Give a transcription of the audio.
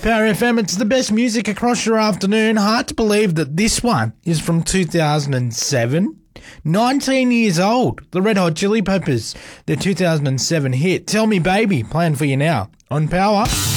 Power FM, it's the best music across your afternoon. Hard to believe that this one is from 2007. 19 years old. The Red Hot Chili Peppers, their 2007 hit, Tell Me Baby, playing for you now on Power.